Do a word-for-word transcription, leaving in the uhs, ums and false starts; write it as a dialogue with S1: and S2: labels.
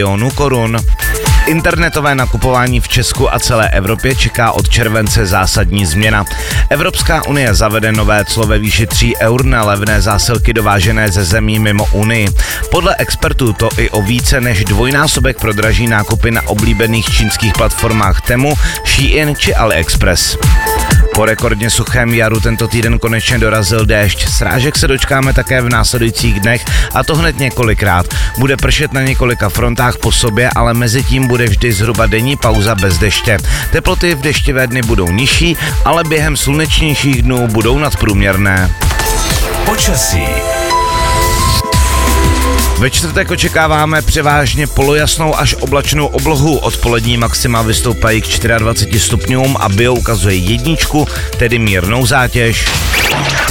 S1: milionů korun. Internetové nakupování v Česku a celé Evropě čeká od července zásadní změna. Evropská unie zavede nové clo ve výši tří eur na levné zásilky dovážené ze zemí mimo Unii. Podle expertů to i o více než dvojnásobek prodraží nákupy na oblíbených čínských platformách Temu, Shein či AliExpress. Po rekordně suchém jaru tento týden konečně dorazil déšť. Srážek se dočkáme také v následujících dnech, a to hned několikrát. Bude pršet na několika frontách po sobě, ale mezi tím bude vždy zhruba denní pauza bez deště. Teploty v deštivé dny budou nižší, ale během slunečnějších dnů budou nadprůměrné.
S2: Počasí.
S1: Ve čtvrtek očekáváme převážně polojasnou až oblačnou oblohu. Odpolední maxima vystoupají k dvaceti čtyřem stupňům a bio ukazuje jedničku, tedy mírnou zátěž.